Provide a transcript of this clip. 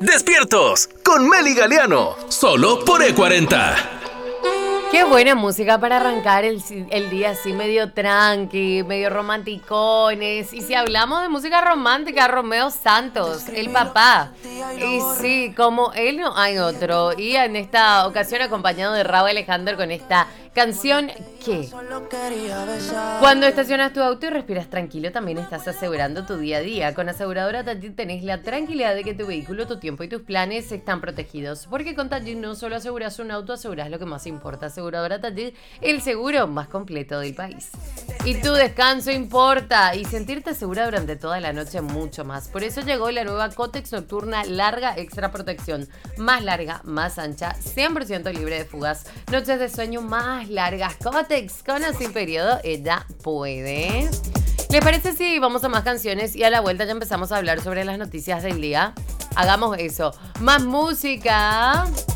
Despiertos con Meli Galeano, solo por E40. Qué buena música para arrancar el día así medio tranqui, medio romanticones. Y si hablamos de música romántica, Romeo Santos, el papá. Y sí, como él no hay otro. Y en esta ocasión acompañado de Rauw Alejandro con esta canción que cuando estacionas tu auto y respiras tranquilo, también estás asegurando tu día a día. Con Aseguradora Taller tenés la tranquilidad de que tu vehículo, tu tiempo y tus planes están protegidos. Porque con Taller no solo aseguras un auto, aseguras lo que más importa. Aseguradora Taller, el seguro más completo del país. Y tu descanso importa. Y sentirte segura durante toda la noche mucho más. Por eso llegó la nueva Cotex Nocturna Larga Extra Protección. Más larga, más ancha, 100% libre de fugas. Noches de sueño más largas. Cotex, con o sin periodo, ella puede. ¿Les parece si vamos a más canciones y a la vuelta ya empezamos a hablar sobre las noticias del día? Hagamos eso. Más música.